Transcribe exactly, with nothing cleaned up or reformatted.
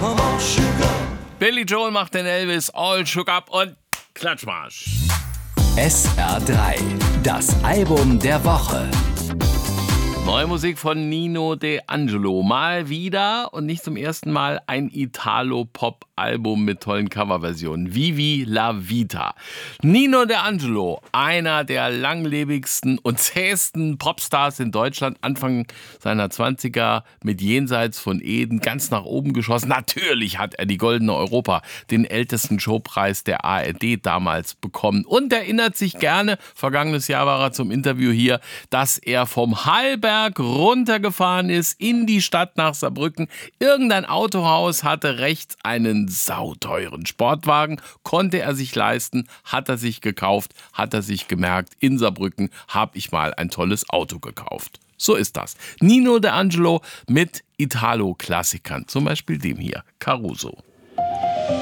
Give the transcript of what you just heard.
Billy Joel macht den Elvis, All Shook Up und Klatschmarsch. S R drei, das Album der Woche. Neue Musik von Nino De Angelo. Mal wieder und nicht zum ersten Mal ein Italo-Pop-Album mit tollen Coverversionen. Vivi la Vita. Nino De Angelo, einer der langlebigsten und zähesten Popstars in Deutschland, Anfang seiner zwanziger mit Jenseits von Eden ganz nach oben geschossen. Natürlich hat er die Goldene Europa, den ältesten Showpreis der A R D damals bekommen. Und erinnert sich gerne, vergangenes Jahr war er zum Interview hier, dass er vom Hallberg runtergefahren ist in die Stadt nach Saarbrücken. Irgendein Autohaus hatte rechts einen sauteuren Sportwagen, konnte er sich leisten, hat er sich gekauft, hat er sich gemerkt, in Saarbrücken habe ich mal ein tolles Auto gekauft. So ist das. Nino De Angelo mit Italo-Klassikern, zum Beispiel dem hier, Caruso.